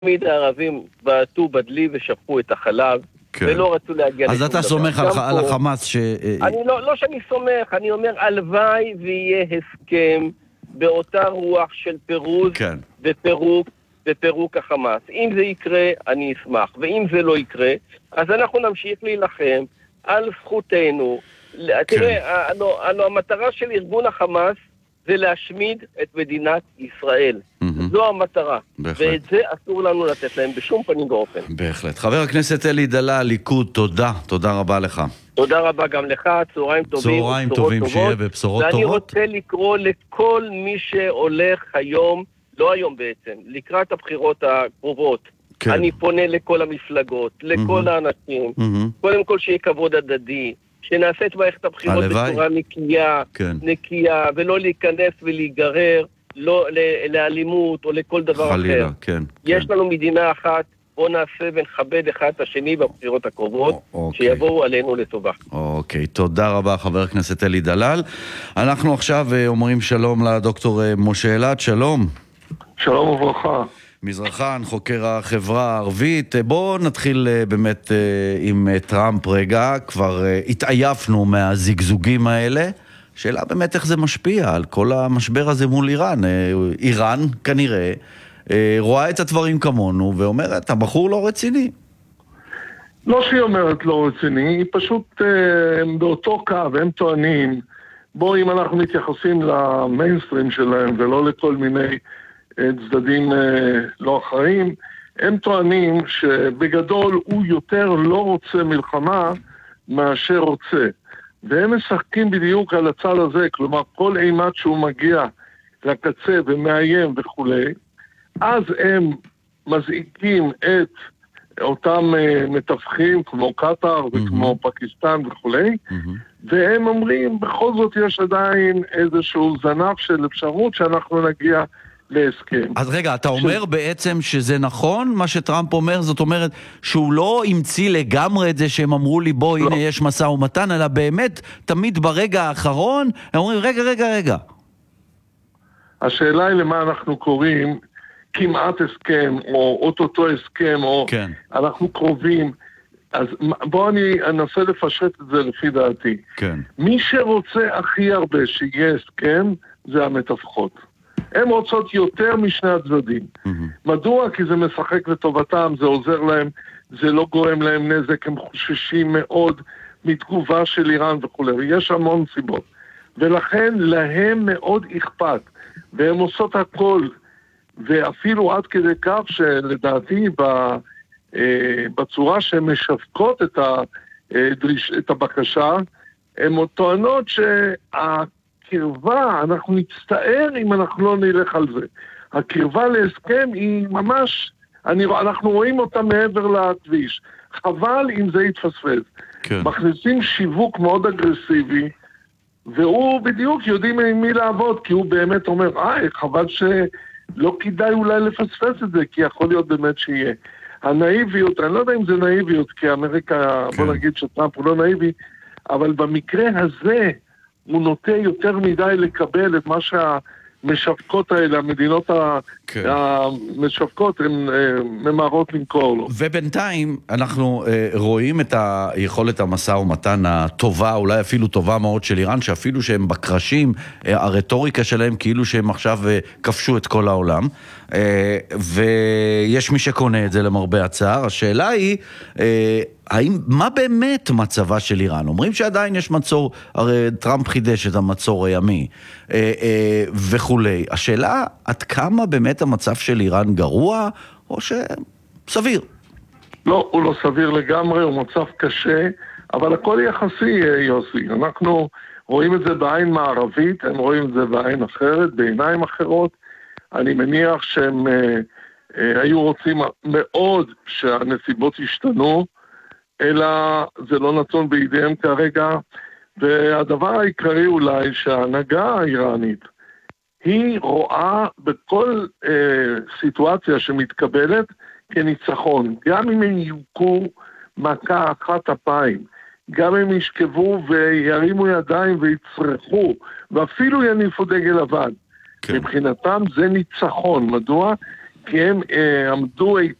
תמיד הערבים בעטו בדלי ושפכו את החלב, ולא רצו להגיע לשום דבר. אז אתה סומך על החמאס אני לא שאני סומך, אני אומר הלוואי ויהיה הסכם באותה רוח של פירוז ופירוק החמאס. אם זה יקרה, אני אשמח. ואם זה לא יקרה, אז אנחנו נמשיך להילחם על זכותנו. תראה, המטרה של ארגון החמאס זה להשמיד את מדינת ישראל. זו המטרה. ואת זה אסור לנו לתת להם בשום פנים ואופן. בהחלט. חבר הכנסת אלי דלל, ליכוד, תודה. תודה רבה לך. תודה רבה גם לך, צהריים טובים. צהריים טובים, שיהיה בבשורות טובות. ואני רוצה לקרוא לכל מי שהולך היום, לא היום בעצם, לקראת הבחירות הקרובות. אני פונה לכל המפלגות, לכל האנשים. קודם כל שיהיה כבוד הדדי. שנעשה את מערכת הבחירות בצורה נקייה, ולא להיכנס ולהיגרר לא לאלימות או לכל דבר אחר. יש לנו מדינה אחת, בוא נעשה ונכבד אחד את השני בבחירות הקרובות, שיבואו עלינו לטובה. אוקיי, תודה רבה חבר הכנסת אלי דלל. אנחנו עכשיו אומרים שלום לדוקטור משה אלעד, שלום. שלום וברכה. מזרחן, חוקר החברה הערבית. בואו נתחיל באמת עם טראמפ רגע, כבר התעייפנו מהזיגזוגים האלה. שאלה באמת איך זה משפיע על כל המשבר הזה מול איראן. איראן כנראה רואה את הדברים כמונו ואומרת, הבחור לא רציני. לא שהיא אומרת לא רציני, היא פשוט באותו קו, הם טוענים, בואו אם אנחנו מתייחסים למיינסטרים שלהם ולא לכל מיני צדדים לא אחראים, הם טוענים שבגדול הוא יותר לא רוצה מלחמה מאשר רוצה. והם משחקים בדיוק על הצד הזה, כלומר כל אימת שהוא מגיע לקצה ומאיים וכו', אז הם מזעיקים את אותם מתווכים כמו קטר וכמו פקיסטן וכו', והם אומרים בכל זאת יש עדיין איזשהו זנב של אפשרות שאנחנו נגיע להסכם. אז רגע, אתה אומר בעצם שזה נכון מה שטראמפ אומר? זאת אומרת שהוא לא המציא לגמרי את זה שהם אמרו לי בוא הנה יש משא ומתן, אלא באמת תמיד ברגע האחרון הם אומרים רגע. השאלה היא למה אנחנו קוראים כמעט הסכם או אוטוטו הסכם או אנחנו קרובים. אז בוא אני אנסה לפשט את זה לפי דעתי. מי שרוצה הכי הרבה שיהיה הסכם זה המתווכות. הם רוצות יותר משני הצדדים. מדוע? כי זה משחק לטובתם, זה עוזר להם, זה לא גורם להם נזק, הם חוששים מאוד מתגובה של איראן וכו'. יש המון סיבות. ולכן להם מאוד אכפת, והם עושות הכל, ואפילו עד כדי כך שלדעתי בצורה שהן משווקות את הבקשה, הן טוענות הקרבה, אנחנו נצטער אם אנחנו לא נלך על זה. הקרבה להסכם היא ממש, אנחנו רואים אותה מעבר לכביש. חבל אם זה יתפספס. מכניסים שיווק מאוד אגרסיבי, והוא בדיוק יודעים עם מי לעבוד, כי הוא באמת אומר, חבל שלא כדאי אולי לפספס את זה, כי יכול להיות באמת שיהיה. הנאיביות, אני לא יודע אם זה נאיביות, כי אמריקה, בוא נגיד שטראמפ הוא לא נאיבי, אבל במקרה הזה, הוא נוטה יותר מדי לקבל את מה שהמשווקות האלה, המדינות המשווקות, הן ממהרות למכור לו. ובינתיים אנחנו רואים את היכולת המשא ומתן הטובה, אולי אפילו טובה מאוד של איראן, שאפילו שהם בקרשים, הרטוריקה שלהם כאילו שהם עכשיו כבשו את כל העולם, ויש מי שקונה את זה למרבה הצער. השאלה היא, מה באמת מצבה של איראן? אומרים שעדיין יש מצור, הרי טראמפ חידש את המצור הימי וכולי. השאלה, עד כמה באמת המצב של איראן גרוע, או שסביר? לא, הוא לא סביר לגמרי, הוא מצב קשה, אבל הכל יחסי, יוסי. אנחנו רואים את זה בעין מערבית, הם רואים את זה בעין אחרת, בעיניים אחרות. אני מניח שהם היו רוצים מאוד שהנסיבות ישתנו, אלא זה לא נתון בידיהם כרגע, והדבר העיקרי אולי שההנהגה האיראנית, היא רואה בכל סיטואציה שמתקבלת כניצחון, גם אם הם יוקו מכה אחת אפיים, גם אם ישכבו וירימו ידיים ויצרחו, ואפילו יניפו דגל לבן. מבחינתם זה ניצחון. מדוע? כי הם עמדו